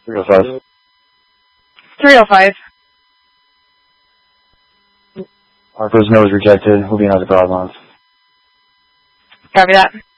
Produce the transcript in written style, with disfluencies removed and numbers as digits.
305. 305. Harpo's no is rejected. We'll be another Broadmont. Copy that.